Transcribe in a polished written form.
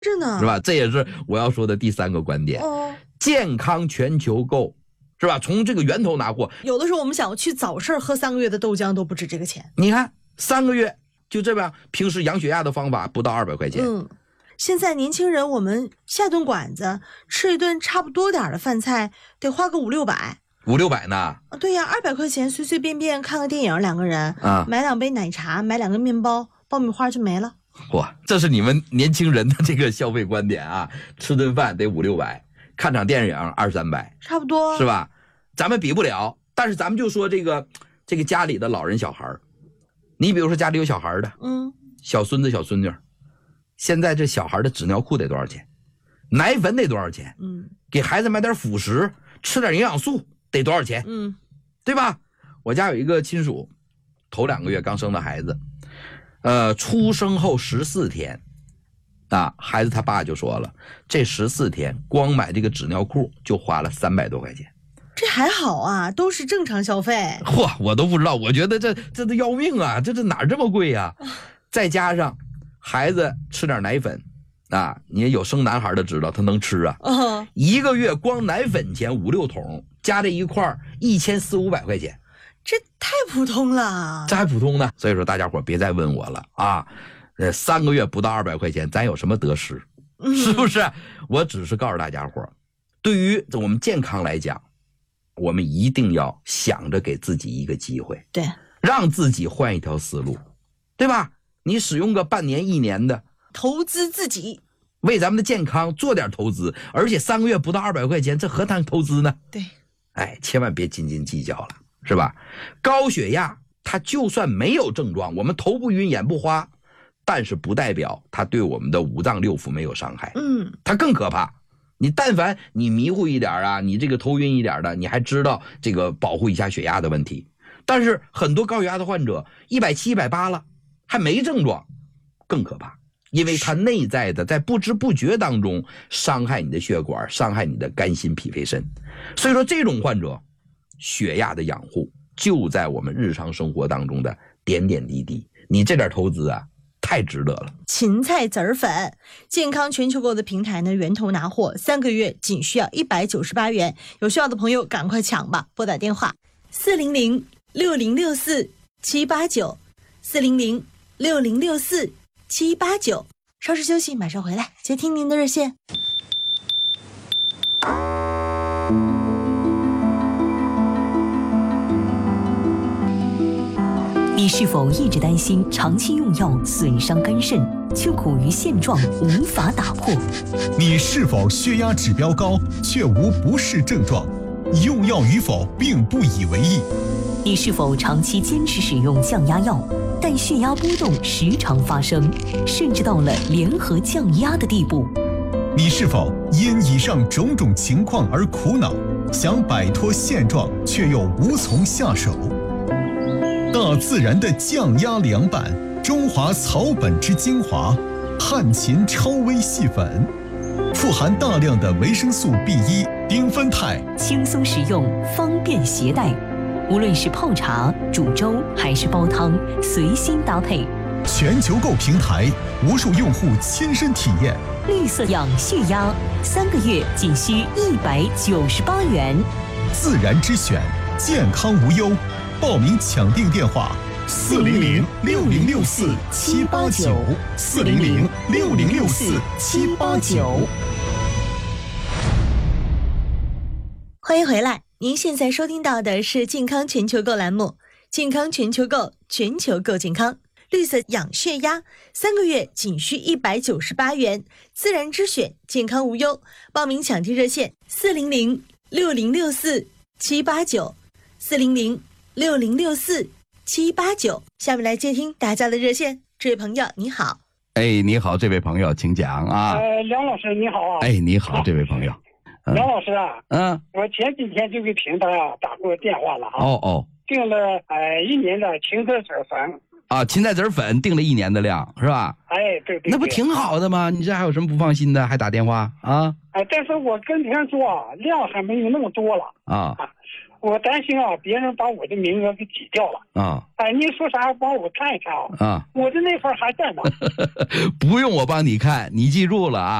真的是吧？这也是我要说的第3个观点。健康全球购，是吧？从这个源头拿货。 有的时候我们想去早市喝3个月的豆浆都不值这个钱。 你看3个月就这样，平时养血压的方法不到200块钱。 现在年轻人我们下顿馆子吃一顿差不多点的饭菜得花个500-600 呢。 对呀，200块钱随随便便看个电影2个人买2杯奶茶，买2个面包，爆米花就没了。 哇，这是你们年轻人的这个消费观点啊！吃顿饭得500-600，看场电影200-300， 差不多是吧？咱们比不了，但是咱们就说这个家里的老人小孩，你比如说家里有小孩的，小孙子小孙女，现在这小孩的纸尿裤得多少钱？奶粉得多少钱？给孩子买点辅食，吃点营养素得多少钱？对吧？我家有一个亲属，头2个月刚生的孩子，出生后14天孩子他爸就说了，这14天光买这个纸尿裤就花了300多块钱。 这还好啊，都是正常消费。 我都不知道，我觉得这都要命啊，这哪这么贵呀？再加上孩子吃点奶粉你也有生男孩的知道他能吃1个月光奶粉钱5-6桶，加这一块1400-500块钱， 这太普通了， 这还普通呢。所以说大家伙别再问我了3个月不到200块钱，咱有什么得失？是不是？我只是告诉大家伙，对于我们健康来讲，我们一定要想着给自己一个机会， 对， 让自己换一条思路，对吧？你使用个半年1年的， 投资自己， 为咱们的健康做点投资，而且3个月不到200块钱，这何谈投资呢？ 对， 千万别斤斤计较了，是吧？高血压它就算没有症状，我们头不晕眼不花，但是不代表它对我们的5脏6腑没有伤害。它更可怕。你但凡你迷糊一点你这个头晕一点的，你还知道这个保护一下血压的问题。但是很多高血压的患者170、180了，还没症状，更可怕，因为它内在的在不知不觉当中伤害你的血管，伤害你的肝心脾肺肾。所以说这种患者，血压的养护就在我们日常生活当中的点点滴滴，你这点投资太值得了。 芹菜籽儿粉，健康全球购的平台呢，源头拿货，3个月仅需要198元，有需要的朋友赶快抢吧！拨打电话400-6064-789，400-6064-789。稍事休息，马上回来接听您的热线。 你是否一直担心长期用药损伤肝肾，却苦于现状无法打破？ 你是否血压指标高，却无不适症状，用药与否并不以为意？ 你是否长期坚持使用降压药，但血压波动时常发生，甚至到了联合降压的地步？ 你是否因以上种种情况而苦恼，想摆脱现状，却又无从下手？大自然的降压凉拌，中华草本之精华，汉芹超微细粉，富含大量的维生素 B1、丁酚肽， 轻松食用，方便携带。无论是泡茶、煮粥还是煲汤，随心搭配。 全球购平台，无数用户亲身体验。 绿色养血压，3个月仅需198元。 自然之选，健康无忧。报名抢订电话：400-6064-789，400-6064-789。 欢迎回来，您现在收听到的是健康全球购栏目，健康全球购，全球购健康。绿色养血压，3个月仅需198元，自然之选，健康无忧。报名抢订热线：400-6064-789，400-6064-789。下面来接听大家的热线，这位朋友你好。 你好，这位朋友请讲梁老师你好你好，这位朋友。 梁老师我前几天就给平台打过电话了订了1年的芹菜籽粉芹菜籽粉订了1年的量是吧？ 对， 那不挺好的吗？你这还有什么不放心的？还打电话但是我跟别人说量还没有那么多了我担心啊，别人把我的名额给挤掉了啊！哎，您说啥？帮我看一看啊！啊，我的那份还在吗？ 不用我帮你看，你记住了啊。